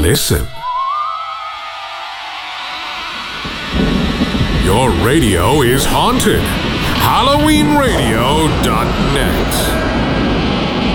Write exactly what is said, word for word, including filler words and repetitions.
listen. Your radio is haunted. Halloween Radio dot net